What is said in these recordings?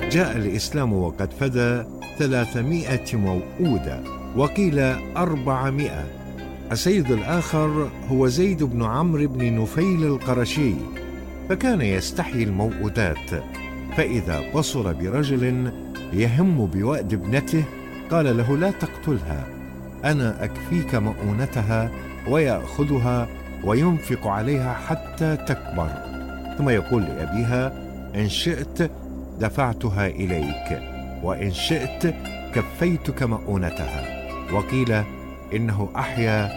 جاء الإسلام وقد فدى 300 موؤودة، وقيل 400. السيد الآخر هو زيد بن عمرو بن نفيل القرشي، فكان يستحيي الموؤودات، فإذا بصر برجل يهم بوأد ابنته قال له: لا تقتلها، أنا أكفيك مؤونتها، ويأخذها وينفق عليها حتى تكبر، ثم يقول لأبيها: إن شئت دفعتها إليك، وإن شئت كفيتك مؤونتها. وقيل إنه أحيا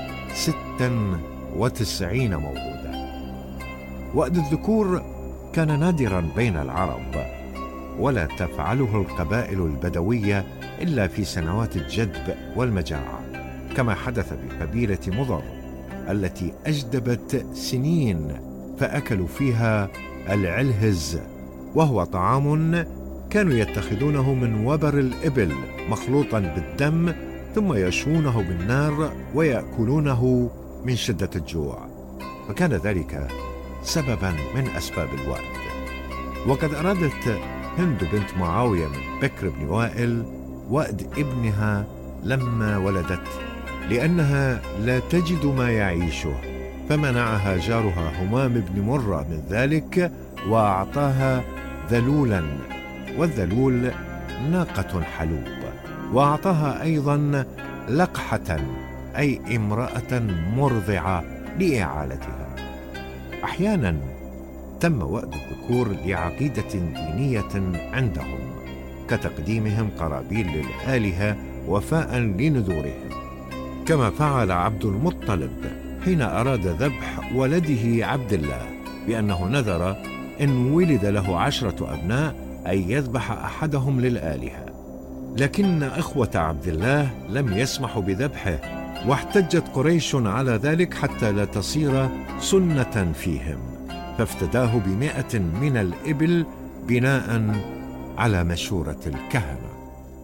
96 موؤودة. وأد الذكور كان نادرا بين العرب، ولا تفعله القبائل البدوية إلا في سنوات الجدب والمجاعة، كما حدث بقبيلة مضر التي أجدبت سنين فأكلوا فيها العلهز، وهو طعام كانوا يتخذونه من وبر الإبل مخلوطا بالدم، ثم يشوونه بالنار ويأكلونه من شدة الجوع، فكان ذلك سببا من أسباب الوأد. وقد أرادت هند بنت معاوية من بكر بن وائل وأد ابنها لما ولدت، لأنها لا تجد ما يعيشه، فمنعها جارها همام بن مرة من ذلك، وأعطاها ذلولا، والذلول ناقة حلوب، وأعطاها أيضا لقحة أي امرأة مرضعة لإعالتها. أحيانا تم وأد الذكور لعقيدة دينية عندهم، كتقديمهم قرابين للآلهة وفاء لنذورهم، كما فعل عبد المطلب حين أراد ذبح ولده عبد الله، بأنه نذر إن ولد له 10 أبناء أن يذبح أحدهم للآلهة، لكن إخوة عبد الله لم يسمحوا بذبحه، واحتجت قريش على ذلك حتى لا تصير سنة فيهم، فافتداه ب100 من الإبل بناء على مشورة الكهنة.